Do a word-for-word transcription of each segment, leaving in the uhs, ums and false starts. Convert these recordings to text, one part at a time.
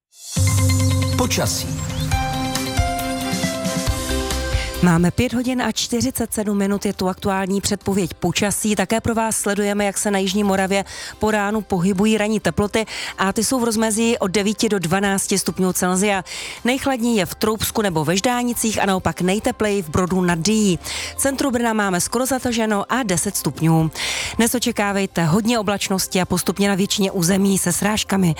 Počasí. Máme pět hodin a čtyřicet sedm minut, je tu aktuální předpověď počasí. Také pro vás sledujeme, jak se na jižní Moravě po ránu pohybují ranní teploty a ty jsou v rozmezí od devíti do dvanácti stupňů Celsia. Nejchladněji je v Troubsku nebo ve Ždánicích a naopak nejtepleji v Brodu nad Dyjí. Centru Brna máme skoro zataženo a deset stupňů. Dnes očekávejte hodně oblačnosti a postupně na většině území se srážkami.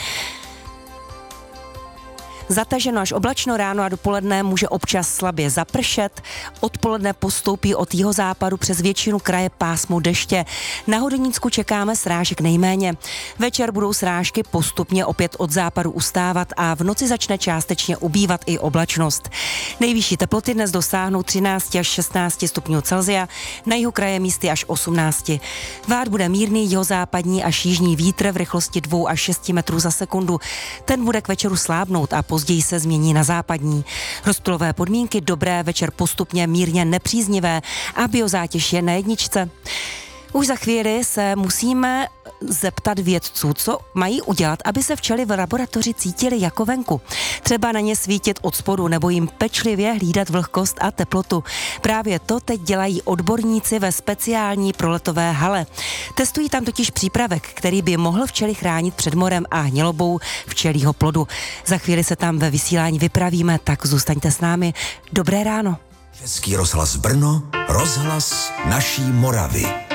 Zataženo až oblačno, ráno a dopoledne může občas slabě zapršet. Odpoledne postoupí od jihozápadu přes většinu kraje pásmo deště. Na Hodonínsku čekáme srážek nejméně. Večer budou srážky postupně opět od západu ustávat a v noci začne částečně ubývat i oblačnost. Nejvyšší teploty dnes dosáhnou třináct až šestnáct stupňů Celsia, na jihu kraje místy až osmnáct. Vát bude mírný jihozápadní až jižní vítr v rychlosti dva až šest metrů za sekundu. Ten bude k večeru slábnout a později se změní na západní. Rozptylové podmínky dobré, večer postupně mírně nepříznivé a biozátěž je na jedničce. Už za chvíli se musíme zeptat vědců, co mají udělat, aby se včely v laboratoři cítily jako venku. Třeba na ně svítit od spodu nebo jim pečlivě hlídat vlhkost a teplotu. Právě to teď dělají odborníci ve speciální proletové hale. Testují tam totiž přípravek, který by mohl včely chránit před morem a hnilobou včelího plodu. Za chvíli se tam ve vysílání vypravíme, tak zůstaňte s námi. Dobré ráno. Český rozhlas Brno, rozhlas naší Moravy.